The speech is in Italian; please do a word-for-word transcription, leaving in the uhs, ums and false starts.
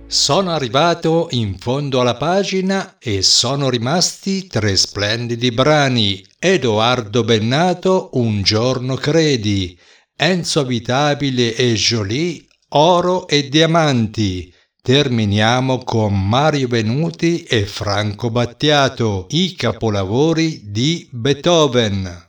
Sono arrivato in fondo alla pagina e sono rimasti tre splendidi brani. Edoardo Bennato, Un giorno credi, Enzo Abitabile e Jolie, Oro e diamanti. Terminiamo con Mario Venuti e Franco Battiato, i capolavori di Beethoven.